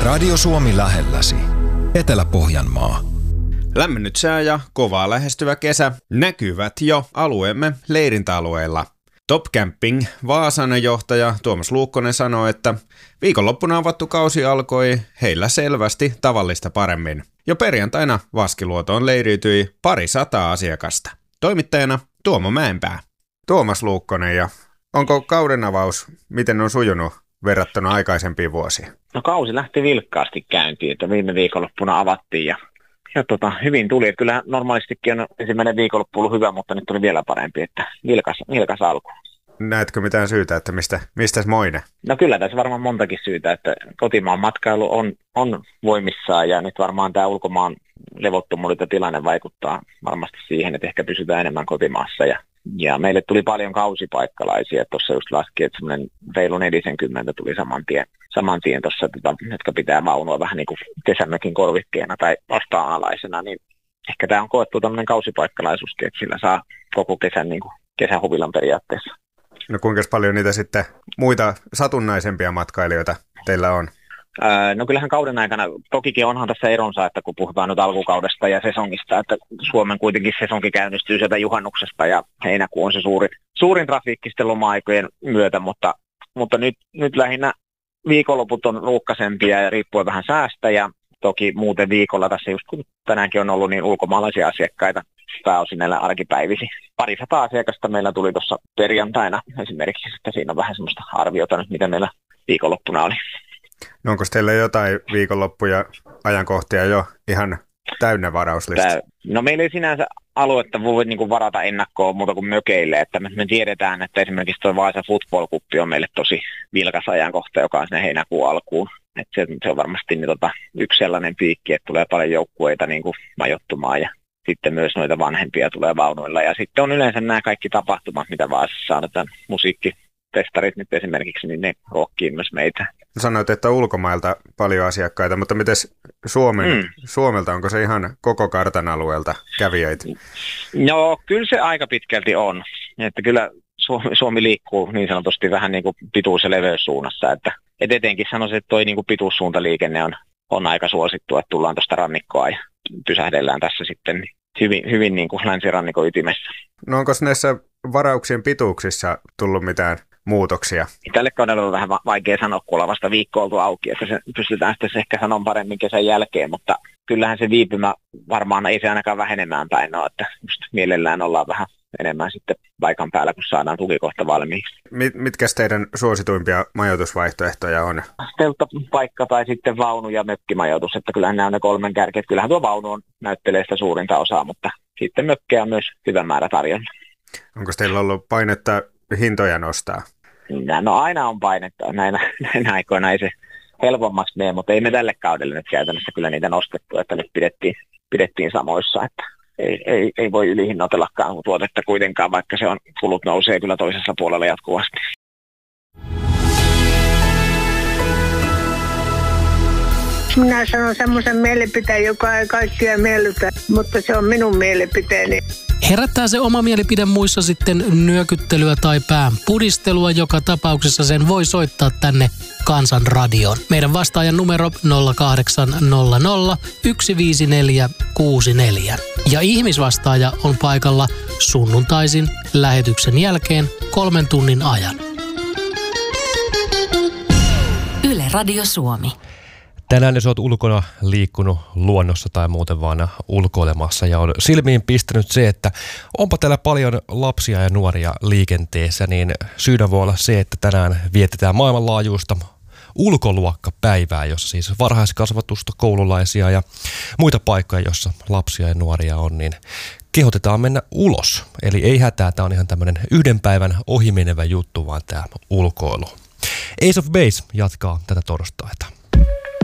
Radio Suomi lähelläsi. Etelä-Pohjanmaa. Lämmennyt sää ja kovaa lähestyvä kesä näkyvät jo alueemme leirintäalueilla. Top Camping Vaasan johtaja Tuomas Luukkonen sanoi, että viikonloppuna avattu kausi alkoi heillä selvästi tavallista paremmin. Jo perjantaina Vaskiluotoon leiriytyi 200 asiakasta. Toimittajana Tuomo Mäenpää. Tuomas Luukkonen, ja onko kauden avaus, miten on sujunut verrattuna aikaisempiin vuosiin? No kausi lähti vilkkaasti käyntiin, että viime viikonloppuna avattiin ja hyvin tuli. Että kyllä normaalistikin on ensimmäinen viikonloppu ollut hyvä, mutta nyt oli vielä parempi, että vilkas alku. Näetkö mitään syytä, että mistä moine? No kyllä tässä varmaan montakin syytä, että kotimaan matkailu on voimissaan ja nyt varmaan tämä ulkomaan levottomuudet ja tilanne vaikuttaa varmasti siihen, että ehkä pysytään enemmän kotimaassa. Ja meille tuli paljon kausipaikkalaisia, tuossa just laski, että semmoinen reilu 40 tuli saman tien tuossa, jotka pitää vaunua vähän niin kuin kesämökin korvikkeena tai vasta-alaisena, niin ehkä tämä on koettu tämmöinen kausipaikkalaisuuskin, että sillä saa koko kesän niin kuin kesähuvilan periaatteessa. No kuinka paljon niitä sitten muita satunnaisempia matkailijoita teillä on? No kyllähän kauden aikana, tokikin onhan tässä eronsa, että kun puhutaan nyt alkukaudesta ja sesongista, että Suomen kuitenkin sesonki käynnistyy sieltä juhannuksesta ja heinäkuu on se suurin trafiikki sitten loma-aikojen myötä, mutta nyt lähinnä viikonloput on ruuhkaisempia ja riippuen vähän säästä ja toki muuten viikolla tässä just kun tänäänkin on ollut niin ulkomaalaisia asiakkaita pääosin näillä arkipäivisi. 200 asiakasta meillä tuli tuossa perjantaina esimerkiksi, että siinä on vähän semmoista arviota nyt, mitä meillä viikonloppuna oli. No onko teillä jotain viikonloppuja ajankohtia jo ihan täynnä varauslista? No meillä ei sinänsä aluetta voi niin kuin varata ennakkoon muuta kuin mökeille, että me tiedetään, että esimerkiksi tuo Vaasa Football Cup on meille tosi vilkas ajankohta, joka on sinne heinäkuun alkuun. Että se on varmasti yksi sellainen piikki, että tulee paljon joukkueita niin kuin majoittumaan ja sitten myös noita vanhempia tulee vaunuilla. Ja sitten on yleensä nämä kaikki tapahtumat, mitä Vaasassa on, musiikkifestarit nyt esimerkiksi, niin ne ruokkii myös meitä. Sanoit, että ulkomailta paljon asiakkaita, mutta miten Suomelta, onko se ihan koko kartan alueelta kävijöitä? No kyllä se aika pitkälti on. Että kyllä Suomi liikkuu niin sanotusti vähän niin kuin pituus- ja leveyssuunnassa. Että etenkin sanoisin, että toi niin kuin pituussuuntaliikenne on aika suosittu, että tullaan tuosta rannikkoa ja pysähdellään tässä sitten hyvin niin kuin länsirannikon ytimessä. No onko näissä varauksien pituuksissa tullut mitään muutoksia? Tälle kaudella on vähän vaikea sanoa, kun ollaan vasta viikko oltu auki, että se pystytään sitten ehkä sanomaan paremmin kesän jälkeen, mutta kyllähän se viipymä varmaan ei se ainakaan vähenemään päin ole, että just mielellään ollaan vähän enemmän sitten paikan päällä, kun saadaan tukikohta valmiiksi. Mitkä teidän suosituimpia majoitusvaihtoehtoja on? Telttapaikka tai sitten vaunu- ja mökkimajoitus, että kyllähän nämä on ne kolmen kärkeä. Kyllähän tuo vaunu näyttelee sitä suurinta osaa, mutta sitten mökkejä on myös hyvä määrä tarjolla. Onko teillä ollut painetta hintoja nostaa? No aina on painetta. Näinä aikoina ei se helpommaksi mene, mutta ei me tälle kaudelle nyt käytännössä kyllä niitä nostettu, että nyt pidettiin samoissa, että ei voi ylihinnoitellakaan tuotetta kuitenkaan, vaikka se on kulut nousee kyllä toisessa puolella jatkuvasti. Minä sanon semmoisen mielipiteen, joka ei kaikkia miellytä, mutta se on minun mielipiteeni. Herättää se oma mielipide muissa sitten nyökyttelyä tai pään pudistelua. Joka tapauksessa sen voi soittaa tänne Kansan radioon. Meidän vastaajan numero 0800 154 64. Ja ihmisvastaaja on paikalla sunnuntaisin lähetyksen jälkeen 3 tunnin ajan. Yle Radio Suomi. Tänään jos olet ulkona liikkunut luonnossa tai muuten vaan ulkoilemassa ja on silmiin pistänyt se, että onpa täällä paljon lapsia ja nuoria liikenteessä, niin syynä voi olla se, että tänään vietetään maailmanlaajuista ulkoluokkapäivää, jossa siis varhaiskasvatusta, koululaisia ja muita paikkoja, jossa lapsia ja nuoria on, niin kehotetaan mennä ulos. Eli ei hätää, tämä on ihan tämmöinen yhden päivän ohimenevä juttu, vaan tämä ulkoilu. Ace of Base jatkaa tätä torstaita.